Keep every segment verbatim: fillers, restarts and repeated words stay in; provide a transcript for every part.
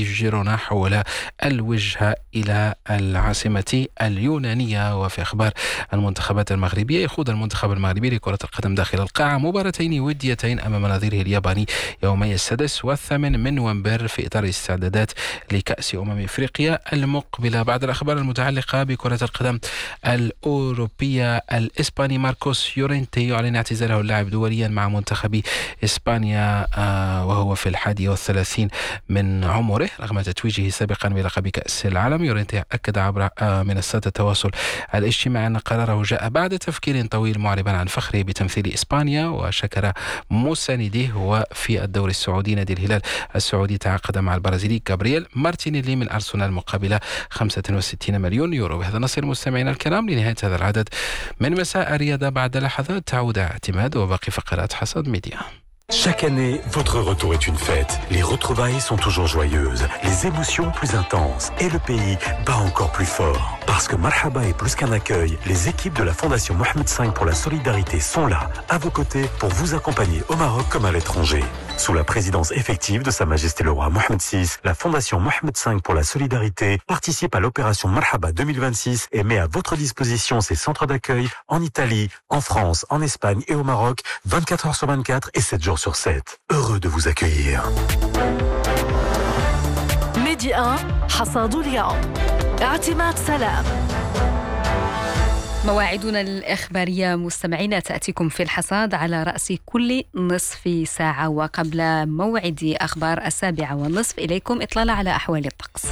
نادي جيرونا حول الوجهة إلى العاصمة اليونانية. وفي أخبار المنتخبات المغربية، يخوض المنتخب المغربي لكرة القدم داخل القاعة مباراتين وديتين أمام نظيره الياباني يومي السادس والثامن من نوفمبر في إطار الاستعدادات لكأس أمم إفريقيا المقبلة. بعد الأخبار المتعلقة بكرة القدم الأوروبية، الإسباني ماركوس يورينتي يعلن اعتزاله اللاعب دوليا مع منتخب إسبانيا وهو في الحادي والثلاثين من عمره رغم تتويجه سابقا بلقب كأس العالم. يورينتي أكد عبر منصات التواصل الاجتماعي أن قراره جاء بعد تفكير طويل معربا عن فخره بتمثيل إسبانيا، وشكر مسانديه. وفي الدوري السعودي، نادي الهلال السعودي تعاقد مع البرازيلي جابرييل مارتينيلي من أرسنال مقابل خمسة وستين مليون يورو. بهذا نصل مستمعينا الكرام لنهاية هذا العدد من مساء الرياضة. بعد لحظات تعود اعتماد وباقي فقرات حصاد ميديا. Chaque année, votre retour est une fête. Les retrouvailles sont toujours joyeuses, les émotions plus intenses et le pays bat encore plus fort. Parce que Marhaba est plus qu'un accueil, les équipes de la Fondation Mohamed cinq pour la solidarité sont là, à vos côtés, pour vous accompagner au Maroc comme à l'étranger. Sous la présidence effective de Sa Majesté le Roi Mohamed six, la Fondation Mohamed cinq pour la solidarité participe à l'opération Marhaba deux mille vingt-six et met à votre disposition ses centres d'accueil en Italie, en France, en Espagne et au Maroc, vingt-quatre heures sur vingt-quatre et sept jours sur sept. Heureux de vous accueillir. ميديا حصاد اليوم. اعتماد سلام. مواعيدنا الإخبارية مستمعين تأتيكم في الحصاد على رأس كل نصف ساعة، وقبل موعد أخبار السابعة والنصف إليكم إطلالة على أحوال الطقس.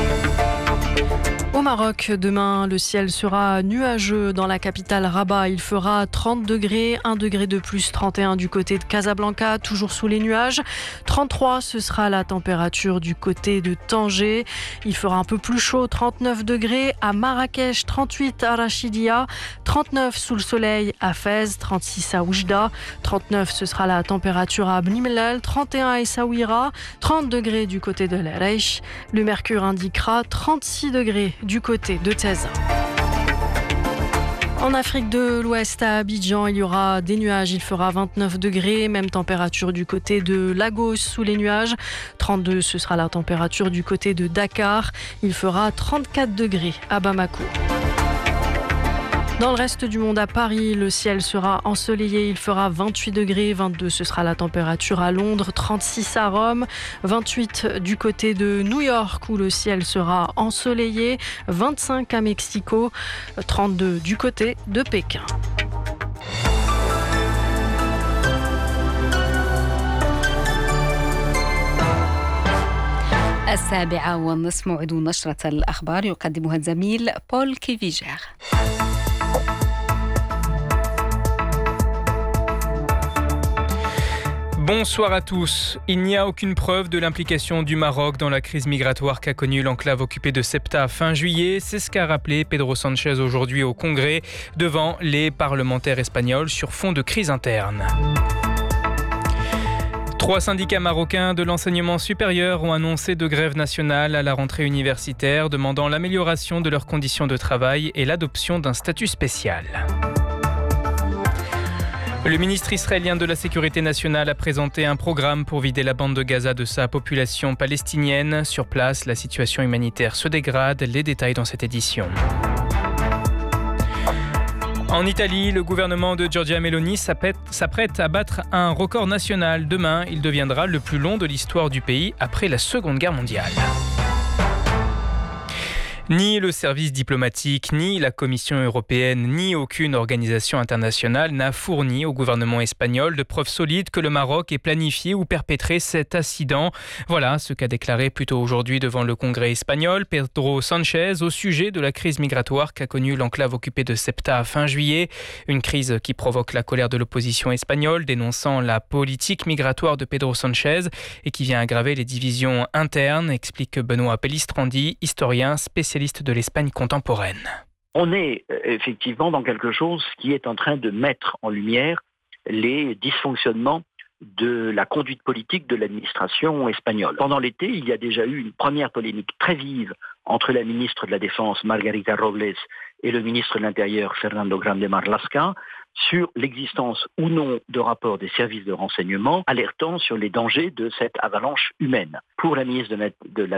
Au Maroc, demain, le ciel sera nuageux dans la capitale Rabat. Il fera trente degrés, un degré de plus, trente et un du côté de Casablanca, toujours sous les nuages. trente-trois, ce sera la température du côté de Tanger. Il fera un peu plus chaud, trente-neuf degrés à Marrakech, trente-huit à Rachidia, trente-neuf sous le soleil à Fès, trente-six à Oujda, trente-neuf, ce sera la température à Bni Mellal, trente et un à Essaouira, trente degrés du côté de l'Erech. Le mercure indiquera trente-six degrés du côté de Taza. En Afrique de l'Ouest, à Abidjan, il y aura des nuages. Il fera vingt-neuf degrés, même température du côté de Lagos sous les nuages. trente-deux, ce sera la température du côté de Dakar. Il fera trente-quatre degrés à Bamako. Dans le reste du monde, à Paris, le ciel sera ensoleillé. Il fera vingt-huit degrés, vingt-deux, ce sera la température à Londres, trente-six à Rome, vingt-huit du côté de New York où le ciel sera ensoleillé, vingt-cinq à Mexico, trente-deux du côté de Pékin. السابعة والنصف موعد نشرة الأخبار يقدمها الزميل بول كيفيجر. Bonsoir à tous. Il n'y a aucune preuve de l'implication du Maroc dans la crise migratoire qu'a connue l'enclave occupée de Ceuta fin juillet. C'est ce qu'a rappelé Pedro Sánchez aujourd'hui au Congrès devant les parlementaires espagnols sur fond de crise interne. Trois syndicats marocains de l'enseignement supérieur ont annoncé de grève nationale à la rentrée universitaire, demandant l'amélioration de leurs conditions de travail et l'adoption d'un statut spécial. Le ministre israélien de la Sécurité nationale a présenté un programme pour vider la bande de Gaza de sa population palestinienne. Sur place, la situation humanitaire se dégrade. Les détails dans cette édition. En Italie, le gouvernement de Giorgia Meloni s'apprête à battre un record national. Demain, il deviendra le plus long de l'histoire du pays après la Seconde Guerre mondiale. Ni le service diplomatique, ni la Commission européenne, ni aucune organisation internationale n'a fourni au gouvernement espagnol de preuves solides que le Maroc ait planifié ou perpétré cet incident. Voilà ce qu'a déclaré plus tôt aujourd'hui devant le Congrès espagnol Pedro Sánchez au sujet de la crise migratoire qu'a connue l'enclave occupée de Ceuta fin juillet. Une crise qui provoque la colère de l'opposition espagnole, dénonçant la politique migratoire de Pedro Sánchez et qui vient aggraver les divisions internes, explique Benoît Pellistrandi, historien spécialiste de l'Espagne contemporaine. On est effectivement dans quelque chose qui est en train de mettre en lumière les dysfonctionnements de la conduite politique de l'administration espagnole. Pendant l'été, il y a déjà eu une première polémique très vive entre la ministre de la Défense, Margarita Robles, et le ministre de l'Intérieur, Fernando Grande Marlaska, sur l'existence ou non de rapports des services de renseignement alertant sur les dangers de cette avalanche humaine. Pour la ministre de la